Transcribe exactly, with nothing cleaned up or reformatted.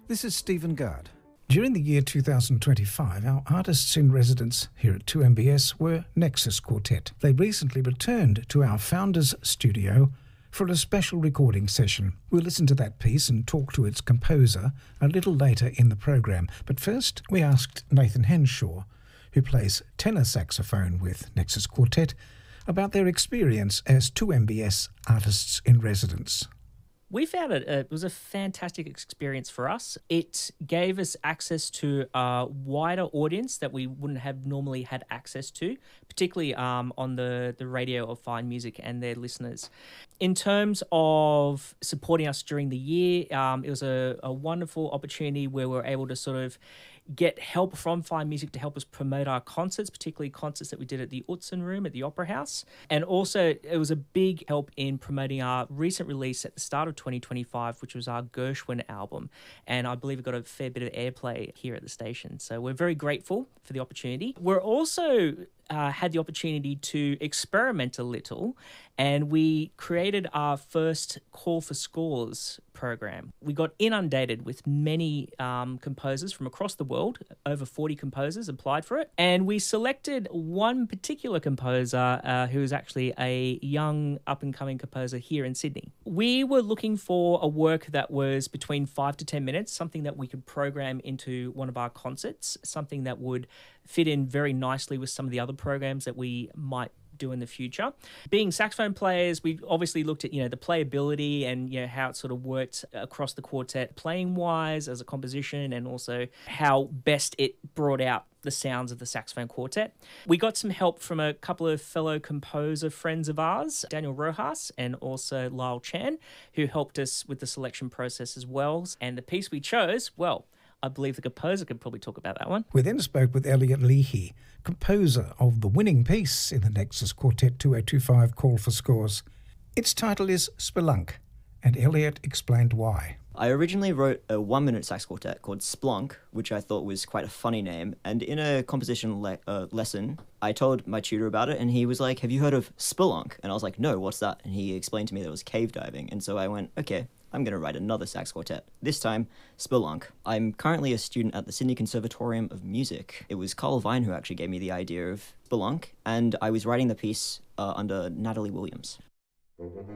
This is Stephen Gard. During the year two thousand twenty-five, our artists in residence here at two M B S were Nexus Quartet. They recently returned to our founder's studio for a special recording session. We'll listen to that piece and talk to its composer a little later in the program. But first, we asked Nathan Henshaw, who plays tenor saxophone with Nexus Quartet, about their experience as two M B S artists in residence. We found it, uh, it was a fantastic experience for us. It gave us access to a wider audience that we wouldn't have normally had access to, particularly um, on the, the radio of Fine Music and their listeners. In terms of supporting us during the year, um, it was a, a wonderful opportunity where we were able to sort of get help from Fine Music to help us promote our concerts, particularly concerts that we did at the Utzon Room at the Opera House. And also, it was a big help in promoting our recent release at the start of twenty twenty-five, which was our Gershwin album. And I believe it got a fair bit of airplay here at the station. So we're very grateful for the opportunity. We're also Uh, had the opportunity to experiment a little, and we created our first Call for Scores program. We got inundated with many um, composers from across the world. Over forty composers applied for it, and we selected one particular composer uh, who is actually a young up-and-coming composer here in Sydney. We were looking for a work that was between five to ten minutes, something that we could program into one of our concerts, something that would fit in very nicely with some of the other programs that we might do in the future. Being saxophone players, we obviously looked at, you know, the playability and, you know, how it sort of worked across the quartet playing wise as a composition, and also how best it brought out the sounds of the saxophone quartet. We got some help from a couple of fellow composer friends of ours, Daniel Rojas and also Lyle Chan, who helped us with the selection process as well. And the piece we chose, well, I believe the composer could probably talk about that one. We then spoke with Elliot Leahy, composer of the winning piece in the Nexus Quartet two oh two five Call for Scores. Its title is Spelunk, and Elliot explained why. I originally wrote a one-minute sax quartet called Splunk, which I thought was quite a funny name, and in a composition le- uh, lesson, I told my tutor about it, and he was like, "Have you heard of Spelunk?" And I was like, "No, what's that?" And he explained to me that it was cave diving, and so I went, okay, I'm going to write another sax quartet, this time Spelunk. I'm currently a student at the Sydney Conservatorium of Music. It was Carl Vine who actually gave me the idea of Spelunk, and I was writing the piece uh, under Natalie Williams.